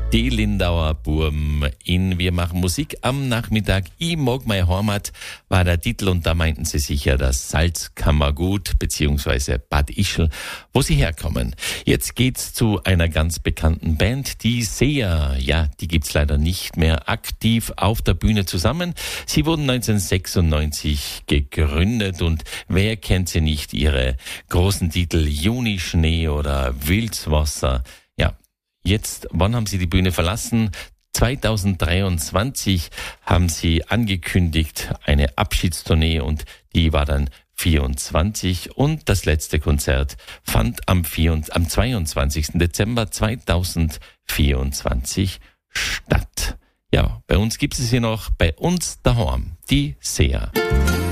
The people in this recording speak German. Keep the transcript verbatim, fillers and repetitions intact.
Die Lindauer Burm in Wir machen Musik am Nachmittag. Ich mag meine Heimat war der Titel und da meinten sie sicher das Salzkammergut beziehungsweise Bad Ischl, wo sie herkommen. Jetzt geht's zu einer ganz bekannten Band, die Seher. Ja, die gibt's leider nicht mehr aktiv auf der Bühne zusammen. Sie wurden neunzehnhundertsechsundneunzig gegründet und wer kennt sie nicht? Ihre großen Titel Junischnee oder Wildswasser. Ja. Jetzt, wann haben Sie die Bühne verlassen? zweitausenddreiundzwanzig haben Sie angekündigt, eine Abschiedstournee und die war dann vierundzwanzig und das letzte Konzert fand am, am zweiundzwanzigsten Dezember zweitausendvierundzwanzig statt. Ja, bei uns gibt es hier noch, bei uns daheim, die Seher.